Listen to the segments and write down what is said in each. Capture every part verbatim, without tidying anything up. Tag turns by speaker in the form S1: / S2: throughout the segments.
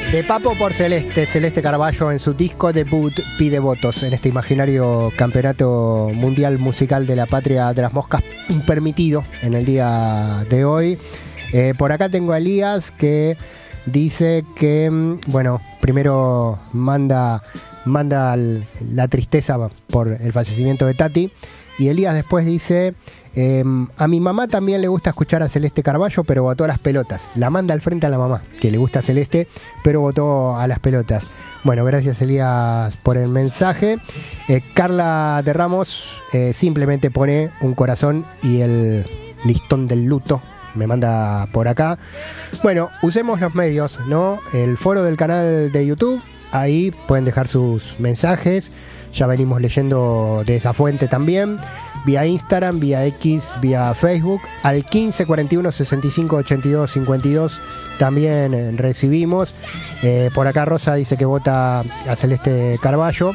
S1: De Papo por Celeste, Celeste Carballo en su disco debut pide votos en este imaginario campeonato mundial musical de la patria de las moscas permitido en el día de hoy. Eh, por acá tengo a Elías que dice que, bueno, primero manda, manda la tristeza por el fallecimiento de Tati, y Elías después dice... Eh, a mi mamá también le gusta escuchar a Celeste Carballo, pero votó a las pelotas. La manda al frente a la mamá, que le gusta Celeste, pero votó a las pelotas. Bueno, gracias Elías por el mensaje. eh, Carla de Ramos eh, simplemente pone un corazón y el listón del luto. Me manda por acá. Bueno, usemos los medios, ¿no? El foro del canal de YouTube, ahí pueden dejar sus mensajes. Ya venimos leyendo de esa fuente también. Vía Instagram, vía X, vía Facebook. Al quince cuarenta y uno sesenta y cinco ochenta y dos cincuenta y dos también eh, recibimos. Eh, por acá Rosa dice que vota a Celeste Carballo.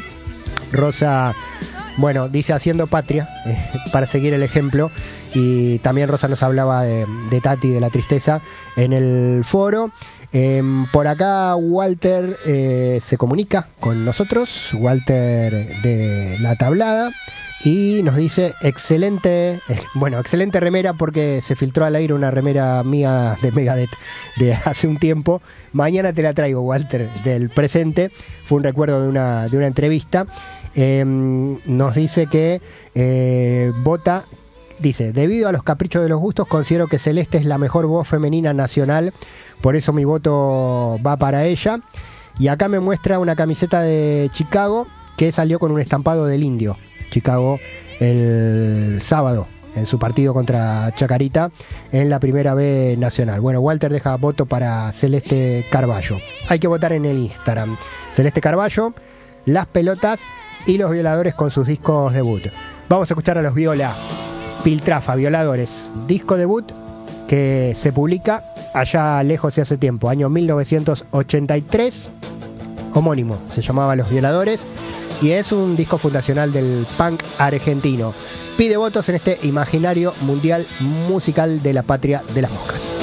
S1: Rosa, bueno, dice haciendo patria, eh, para seguir el ejemplo. Y también Rosa nos hablaba de, de Tati, de la tristeza, en el foro. Eh, por acá Walter eh, se comunica con nosotros, Walter de La Tablada, y nos dice excelente, eh, bueno, excelente remera, porque se filtró al aire una remera mía de Megadeth de hace un tiempo. Mañana te la traigo, Walter, del presente. Fue un recuerdo de una, de una entrevista. Eh, nos dice que eh, vota. Dice, debido a los caprichos de los gustos, considero que Celeste es la mejor voz femenina nacional, por eso mi voto va para ella. Y acá me muestra una camiseta de Chicago que salió con un estampado del Indio. Chicago el sábado en su partido contra Chacarita en la Primera B Nacional. Bueno, Walter deja voto para Celeste Carballo. Hay que votar en el Instagram. Celeste Carballo, Las Pelotas y Los Violadores con sus discos debut. Vamos a escuchar a Los Viola. Piltrafa, Violadores, disco debut que se publica allá lejos y hace tiempo, año mil novecientos ochenta y tres, homónimo, se llamaba Los Violadores, y es un disco fundacional del punk argentino. Pide votos en este imaginario mundial musical de la patria de las moscas.